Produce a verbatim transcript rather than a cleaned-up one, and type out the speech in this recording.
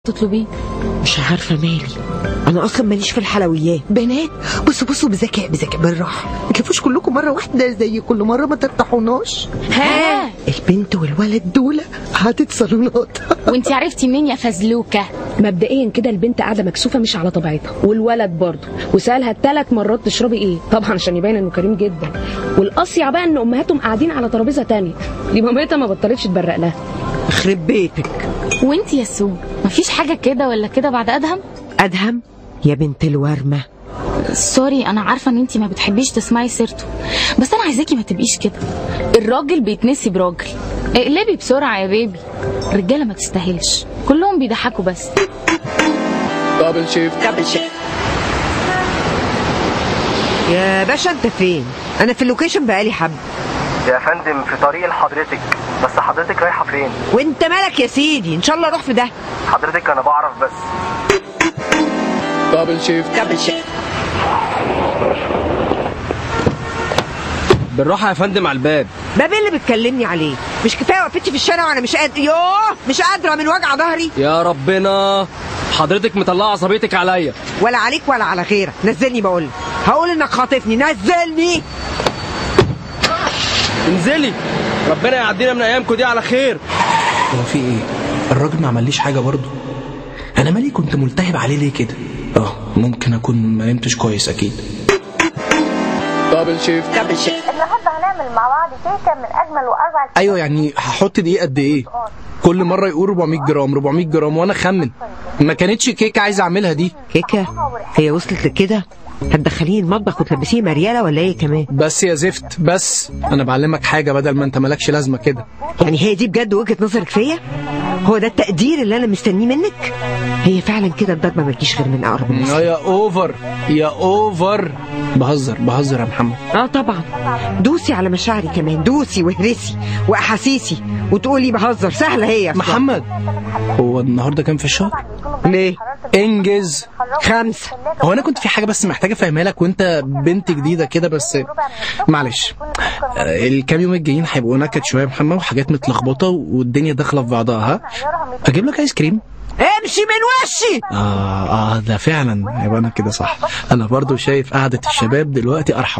تطلبيه؟ مش عارفه مالي، انا اصلا ماليش في الحلويات. بنات بصوا بصوا بذكاء بذكاء بالراحه، ما تلفوش كلكم مره واحده زي كل مره، ما ترتاحوناش. ها البنت والولد دول قعدة صالونات. وانتي عرفتي مين يا فزلوكه؟ مبدئيا كده البنت قاعده مكسوفه مش على طبيعتها، والولد برضه، وسالها ثلاث مرات تشربي ايه، طبعا عشان يبين انه كريم جدا. والاصيع بقى ان امهاتهم قاعدين على ترابيزه تانية، دي مامتها ما بطلتش تبرق لها. يخرب بيتك. وانتي يا سو مفيش حاجه كده ولا كده بعد ادهم؟ ادهم يا بنت الورمه. سوري، انا عارفه ان انتي ما بتحبيش تسمعي سيرته، بس انا عايزاكي ما تبقيش كده. الراجل بيتنسي براجل، اقلبي بسرعه يا بيبي. الرجاله ما تستاهلش، كلهم بيضحكوا بس. دبل شيفت دبل شيفت. يا باشا انت فين؟ انا في اللوكيشن بقالي حبه. يا فندم في طريق لحضرتك، بس حضرتك رايحه فين؟ وانت مالك يا سيدي؟ ان شاء الله اروح في ده. حضرتك انا بعرف بس. دبل شيفت دبل شيفت. بالراحه يا فندم على الباب. باب اللي بتكلمني عليه؟ مش كفايه وقفتي في الشارع وانا مش قادر، يوه مش قادره من وجع ظهري. يا ربنا، حضرتك مطلعه عصبيتك عليا. ولا عليك ولا على غيرك، نزلني بقول. هقول انك خاطفني، نزلني. انزلي، ربنا يعدينا من ايامكم دي على خير. هو في ايه؟ الراجل ما عمليش حاجه برضه. انا مالي كنت ملتهب عليه ليه كده؟ اه ممكن اكون ما نمتش كويس اكيد. دبل شيفت دبل شيفت. النهارده هنعمل مع بعض كيكه من اجمل واربع. ايوه يعني هحط دقيق قد ايه؟ كل مره يقول أربعمية جرام أربعمية جرام وانا اخمن. ما كانتش كيكه عايز اعملها دي. كيكه؟ هي وصلت لكده؟ هتدخليه المطبخ وتلبسيه مرياله ولا ايه كمان؟ بس يا زفت بس، انا بعلمك حاجه بدل ما انت مالكش لازمه كده. يعني هي دي بجد وجهه نظرك فيا؟ هو ده التقدير اللي انا مستنيه منك؟ هي فعلا كده الضربه ما تجيش غير من اقرب الناس. يا اوفر يا اوفر. بهزر بهزر يا محمد. اه طبعا، دوسي على مشاعري كمان، دوسي واهرسي واحاسيسي وتقولي بهزر، سهله هي. محمد هو النهارده كام في الشهر؟ ليه؟ انجز. خمسه. هو انا كنت في حاجه بس محتاجه افهمها لك، وانت بنت جديده كده بس معلش. الكام يوم الجايين هيبقوا نكد شويه يا محمد، وحاجات متلخبطه والدنيا داخله في بعضها. ها اجيب لك ايس كريم؟ امشي من وشي. اه اه ده فعلا يبقى انا كده صح. انا برضو شايف قعده الشباب دلوقتي ارحم.